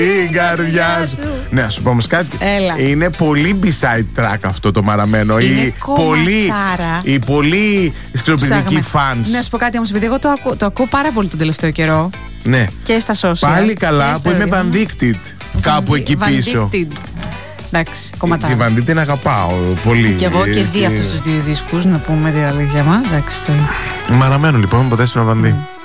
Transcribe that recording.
Η καρδιά σου. Ναι, να σου πω όμως κάτι. Έλα. Είναι πολύ B-side track αυτό το μαραμένο. Είναι Οι πολύ σκληροπυρηνικοί fans. Να σου πω κάτι όμως, επειδή εγώ το ακούω πάρα πολύ τον τελευταίο καιρό. Ναι. Και στα social. Πάλι καλά που είμαι Vandicted. Κάπου εκεί πίσω. Εντάξει, κομματάρα. Τη Vandicted την αγαπάω πολύ. Και εγώ και δει αυτούς τους δύο δίσκους, να πούμε την αλήθεια μας. Εντάξει, μαραμένο λοιπόν, ποτέ στην Vandicted.